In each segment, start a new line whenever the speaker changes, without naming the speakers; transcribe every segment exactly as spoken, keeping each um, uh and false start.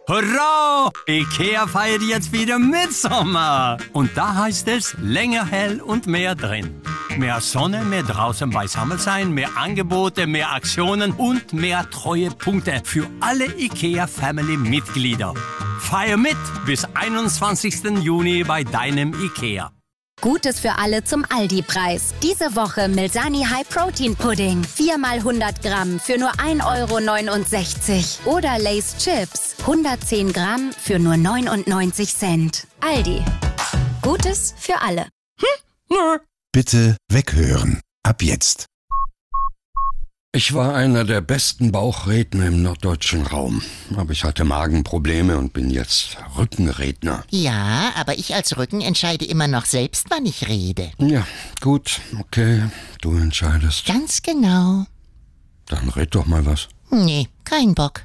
Hurra! IKEA feiert jetzt wieder Mitsommer. Und da heißt es länger hell und mehr drin. Mehr Sonne, mehr draußen beisammen sein, mehr Angebote, mehr Aktionen und mehr Treuepunkte für alle IKEA-Family-Mitglieder. Feier mit bis einundzwanzigsten Juni bei deinem IKEA.
Gutes für alle zum Aldi-Preis. Diese Woche Milsani High Protein Pudding. vier mal hundert Gramm für nur ein Euro neunundsechzig. Oder Lay's Chips. hundertzehn Gramm für nur neunundneunzig Cent. Aldi. Gutes für alle.
Hm? Bitte weghören. Ab jetzt.
Ich war einer der besten Bauchredner im norddeutschen Raum. Aber ich hatte Magenprobleme und bin jetzt Rückenredner.
Ja, aber ich als Rücken entscheide immer noch selbst, wann ich rede.
Ja, gut, okay, du entscheidest.
Ganz genau.
Dann red doch mal was.
Nee, kein Bock.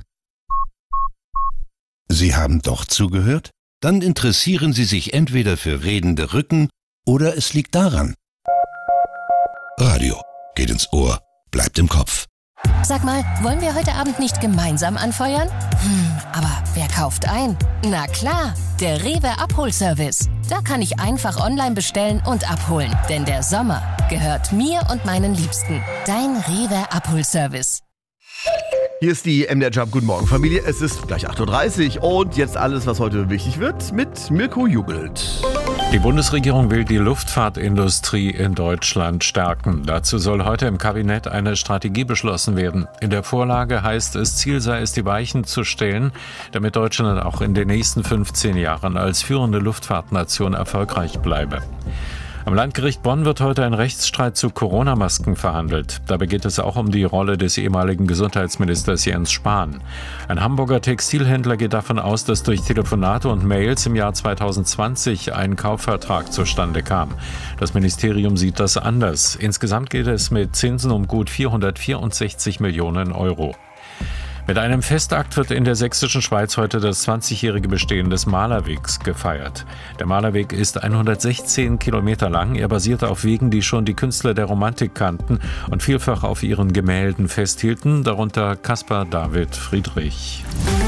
Sie haben doch zugehört? Dann interessieren Sie sich entweder für redende Rücken oder es liegt daran. Radio geht ins Ohr, bleibt im Kopf.
Sag mal, wollen wir heute Abend nicht gemeinsam anfeuern? Hm, aber wer kauft ein? Na klar, der Rewe Abholservice. Da kann ich einfach online bestellen und abholen. Denn der Sommer gehört mir und meinen Liebsten. Dein Rewe Abholservice.
Hier ist die M D R Jump. Guten Morgen, Familie. Es ist gleich acht Uhr dreißig und jetzt alles, was heute wichtig wird, mit Mirko Jubelt.
Die Bundesregierung will die Luftfahrtindustrie in Deutschland stärken. Dazu soll heute im Kabinett eine Strategie beschlossen werden. In der Vorlage heißt es, Ziel sei es, die Weichen zu stellen, damit Deutschland auch in den nächsten fünfzehn Jahren als führende Luftfahrtnation erfolgreich bleibe. Am Landgericht Bonn wird heute ein Rechtsstreit zu Corona-Masken verhandelt. Dabei geht es auch um die Rolle des ehemaligen Gesundheitsministers Jens Spahn. Ein Hamburger Textilhändler geht davon aus, dass durch Telefonate und Mails im Jahr zweitausendzwanzig ein Kaufvertrag zustande kam. Das Ministerium sieht das anders. Insgesamt geht es mit Zinsen um gut vierhundertvierundsechzig Millionen Euro. Mit einem Festakt wird in der sächsischen Schweiz heute das zwanzigjährige Bestehen des Malerwegs gefeiert. Der Malerweg ist hundertsechzehn Kilometer lang. Er basierte auf Wegen, die schon die Künstler der Romantik kannten und vielfach auf ihren Gemälden festhielten, darunter Caspar David Friedrich.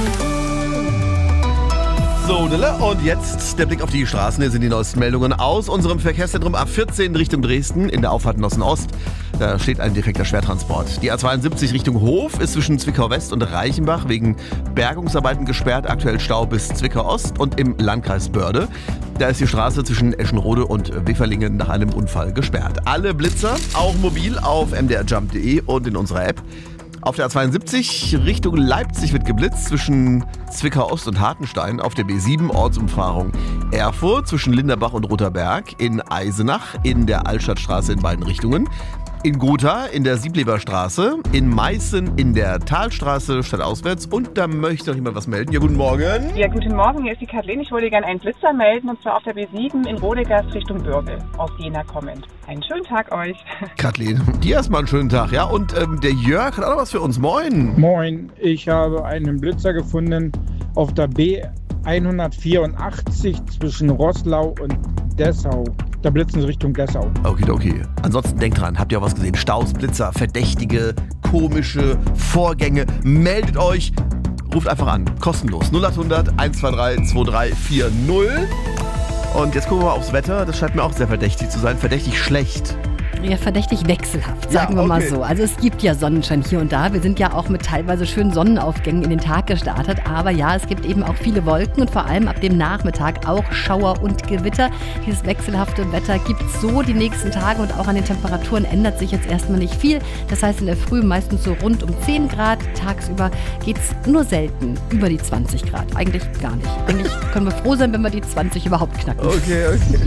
So, und jetzt der Blick auf die Straßen. Hier sind die neuesten Meldungen aus unserem Verkehrszentrum A vierzehn Richtung Dresden in der Auffahrt Nossen-Ost. Da steht ein defekter Schwertransport. Die A zweiundsiebzig Richtung Hof ist zwischen Zwickau-West und Reichenbach wegen Bergungsarbeiten gesperrt. Aktuell Stau bis Zwickau-Ost und im Landkreis Börde. Da ist die Straße zwischen Eschenrode und Weferlingen nach einem Unfall gesperrt. Alle Blitzer, auch mobil, auf m d r jump punkt d e und in unserer App. Auf der A zweiundsiebzig Richtung Leipzig wird geblitzt zwischen Zwickau-Ost und Hartenstein, auf der B sieben Ortsumfahrung Erfurt zwischen Linderbach und Rotherberg, in Eisenach in der Altstadtstraße in beiden Richtungen, in Gotha in der Siebleberstraße, in Meißen in der Talstraße stadtauswärts und da möchte noch jemand was melden. Ja, guten Morgen.
Ja, guten Morgen, hier ist die Kathleen. Ich wollte gerne einen Blitzer melden und zwar auf der B sieben in Rodegast Richtung Bürgel, aus Jena kommend. Einen schönen Tag euch.
Kathleen, dir erstmal einen schönen Tag, ja? Und ähm, der Jörg hat auch noch was für uns. Moin.
Moin, ich habe einen Blitzer gefunden auf der B hundertvierundachtzig zwischen Roßlau und Dessau. Da blitzen sie Richtung Dessau.
Okay, okay. Ansonsten denkt dran, habt ihr auch was gesehen? Staus, Blitzer, verdächtige, komische Vorgänge. Meldet euch, ruft einfach an. Kostenlos. null acht hundert eins zwei drei zwei drei vier null. Und jetzt gucken wir mal aufs Wetter. Das scheint mir auch sehr verdächtig zu sein. Verdächtig schlecht.
Ja, verdächtig wechselhaft, sagen ja, okay. wir mal so. Also es gibt ja Sonnenschein hier und da. Wir sind ja auch mit teilweise schönen Sonnenaufgängen in den Tag gestartet. Aber ja, es gibt eben auch viele Wolken und vor allem ab dem Nachmittag auch Schauer und Gewitter. Dieses wechselhafte Wetter gibt es so die nächsten Tage und auch an den Temperaturen ändert sich jetzt erstmal nicht viel. Das heißt in der Früh meistens so rund um zehn Grad. Tagsüber geht es nur selten über die zwanzig Grad. Eigentlich gar nicht. Eigentlich können wir froh sein, wenn wir die zwanzig überhaupt knacken.
Okay, okay.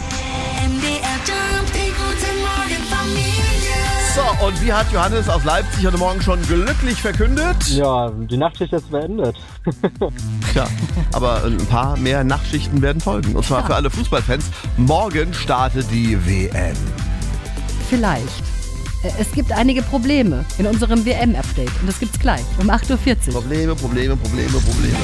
So, und wie hat Johannes aus Leipzig heute Morgen schon glücklich verkündet?
Ja, die Nachtschicht ist beendet.
Ja, aber ein paar mehr Nachtschichten werden folgen. Und zwar ja. für alle Fußballfans. Morgen startet die W M.
Vielleicht. Es gibt einige Probleme in unserem W M-Update. Und das gibt's gleich um acht Uhr vierzig.
Probleme, Probleme, Probleme, Probleme.